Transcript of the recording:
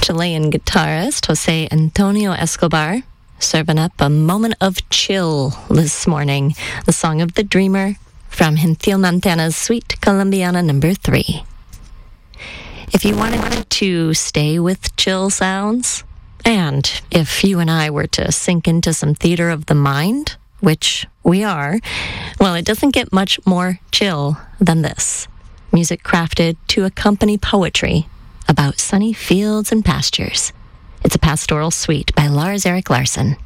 Chilean guitarist Jose Antonio Escobar, serving up a moment of chill this morning. The Song of the Dreamer from Gentil Montana's Suite Colombiana No. 3. If you wanted to stay with chill sounds, and if you and I were to sink into some theater of the mind, which we are, well, it doesn't get much more chill than this. Music crafted to accompany poetry about sunny fields and pastures. It's a pastoral suite by Lars Erik Larsson.